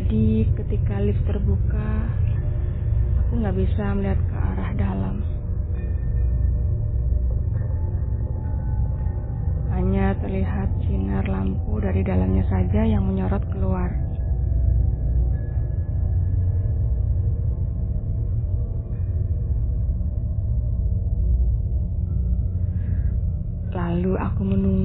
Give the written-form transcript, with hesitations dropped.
Jadi ketika lift terbuka, aku nggak bisa melihat ke arah dalam. Hanya terlihat sinar lampu dari dalamnya saja yang menyorot keluar. Lalu aku menunggu